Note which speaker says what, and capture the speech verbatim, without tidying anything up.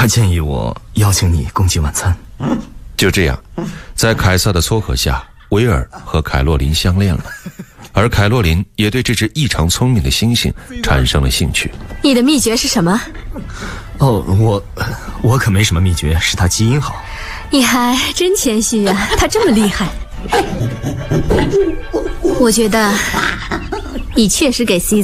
Speaker 1: 他建议我邀请你共进晚餐。
Speaker 2: 就这样，在凯撒的撮合下，维尔和凯洛琳相恋了，而凯洛琳也对这只异常聪明的猩猩产生了兴趣。
Speaker 3: 你的秘诀是什么？
Speaker 1: 哦，我我可没什么秘诀，是他基因好。
Speaker 3: 你还真谦虚啊，他这么厉害。我觉得你确实给 C